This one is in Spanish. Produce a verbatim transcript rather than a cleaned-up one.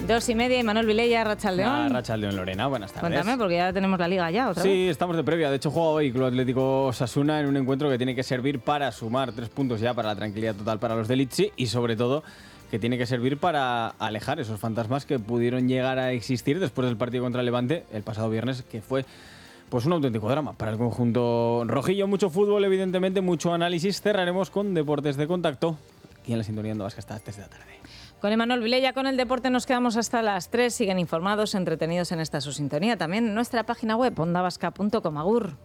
Dos y media y Manuel Vilella, Rachaldeón. Ah, Rachaldeón, Lorena, buenas tardes. Cuéntame, porque ya tenemos la liga ya, otra Sí, vez. estamos de previa. De hecho, juega hoy Club Atlético Osasuna en un encuentro que tiene que servir para sumar tres puntos ya para la tranquilidad total para los de Litsi y, sobre todo, que tiene que servir para alejar esos fantasmas que pudieron llegar a existir después del partido contra Levante el pasado viernes, que fue pues un auténtico drama para el conjunto rojillo. Mucho fútbol, evidentemente, mucho análisis. Cerraremos con Deportes de Contacto aquí en la sintonía de Onda Vasca hasta las tres de la tarde. Con Emanuel Vilella, con el deporte nos quedamos hasta las tres. Siguen informados, entretenidos en esta su sintonía. También en nuestra página web, ondavasca punto com. Agur.